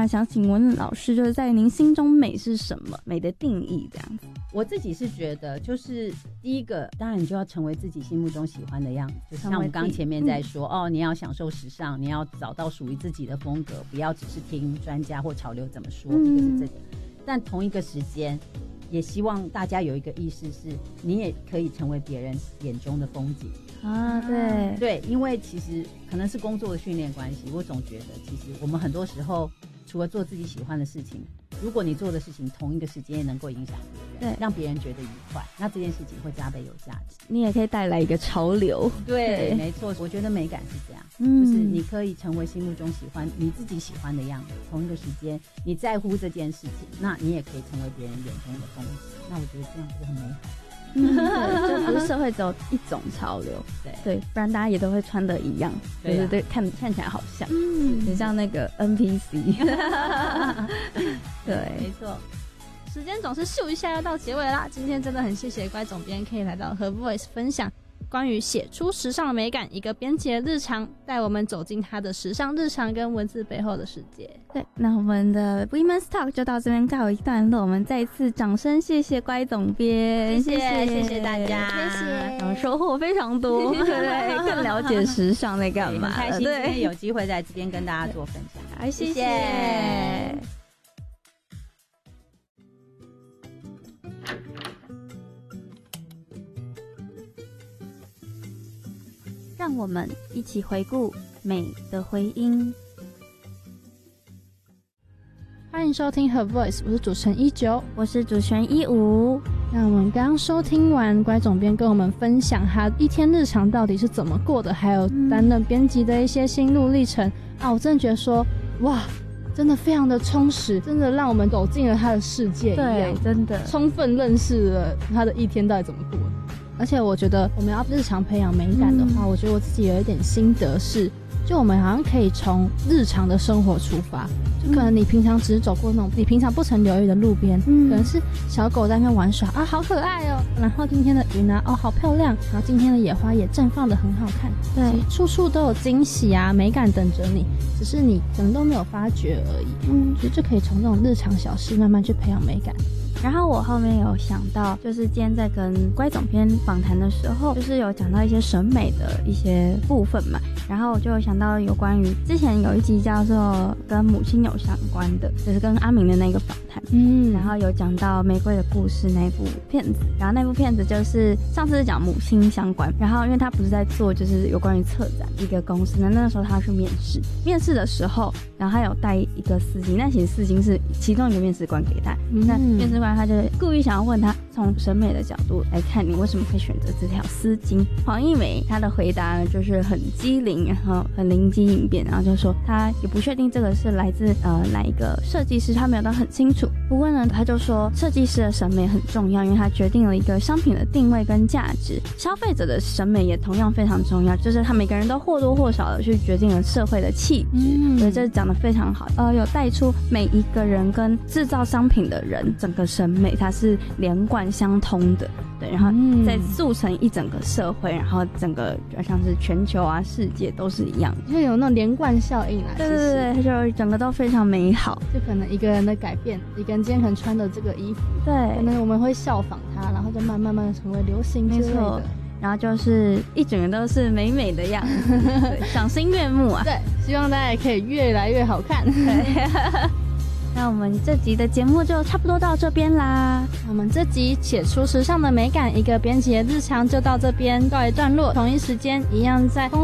那想请问老师，就是在您心中美是什么？美的定义这样子。 我自己是觉得，就是第一个，当然你就要成为自己心目中喜欢的样子，就像我们刚前面在说，你要享受时尚，你要找到属于自己的风格，不要只是听专家或潮流怎么说，一个是这点。但同一个时间，也希望大家有一个意识是，你也可以成为别人眼中的风景啊。 对，因为其实可能是工作的训练关系，我总觉得其实我们很多时候除了做自己喜欢的事情，如果你做的事情同一个时间能够影响别人，让别人觉得愉快，那这件事情会加倍有价值。 你也可以带来一个潮流。 对，没错，我觉得美感是这样，就是你可以成为心目中喜欢你自己喜欢的样子，同一个时间你在乎这件事情，那你也可以成为别人眼中的风景。那我觉得这样就很美好。 对，就不是社会只有一种潮流，对，不然大家也都会穿的一样，对，看起来好像，很像那个 NPC。对， 没错。时间总是咻一下要到结尾啦，今天真的很谢谢乖总编可以来到和 Voice 分享关于写出时尚的美感，一个编辑的日常，带我们走进他的时尚日常跟文字背后的世界。 对，那我们的 Women's Talk 就到这边告一段落，我们再一次掌声谢谢乖总编， 谢谢大家， 谢谢， 然后收获非常多，对，更了解时尚在干嘛， 很开心今天有机会在这边跟大家做分享， 好，谢谢。让我们一起回顾美的回音。 欢迎收听 Her Voice， 我是主持人19， 我是主持人15。 那我们刚刚收听完乖总编跟我们分享他一天日常到底是怎么过的，还有担任编辑的一些心路历程啊，我真的觉得说，哇，真的非常的充实，真的让我们走进了他的世界一样， 对，真的充分认识了他的一天到底怎么过的。而且我觉得我们要日常培养美感的话，我觉得我自己有一点心得是，就我们好像可以从日常的生活出发，就可能你平常只是走过那种你平常不曾留意的路边，可能是小狗在那边玩耍啊，好可爱哦，然后今天的云啊，哦好漂亮，然后今天的野花也绽放得很好看，对，处处都有惊喜啊，美感等着你，只是你可能都没有发觉而已。所以就可以从这种日常小事慢慢去培养美感。 然后我后面有想到，就是今天在跟乖总编访谈的时候，就是有讲到一些审美的一些部分嘛，然后我就有想到有关于之前有一集叫做跟母亲有相关的，就是跟阿明的那个访谈，然后有讲到玫瑰的故事那部片子，然后那部片子就是上次是讲母亲相关，然后因为他不是在做就是有关于策展一个公司，那时候他去面试的时候，然后他有带一个丝巾，那其实丝巾是其中一个面试官给他，那面试官他就故意想要问他从审美的角度来看，你为什么会选择这条丝巾。黄一梅她的回答呢就是很机灵，然后很灵机应变，然后就说他也不确定这个是来自哪一个设计师，他没有到很清楚，不过呢他就说设计师的审美很重要，因为他决定了一个商品的定位跟价值，消费者的审美也同样非常重要，就是他每个人都或多或少的去决定了社会的气质，所以这讲得非常好，有带出每一个人跟制造商品的人整个审美它是连贯相通的，对，然后再塑成一整个社会，然后整个就像是全球啊世界都是一样的， 就有那种连贯效应啦。 对对对，就整个都非常美好。 就可能一个人的改变，一个人今天可能穿的这个衣服， 对， 可能我们会效仿他，然后就慢慢成为流行之类的。没错， 然后就是一整个都是美美的样子，对，赏心悦目啊。 对，希望大家也可以越来越好看。 那我们这集的节目就差不多到这边啦。 我们这集写出时尚的美感，一个编辑的日常就到这边告一段落。同一时间一样在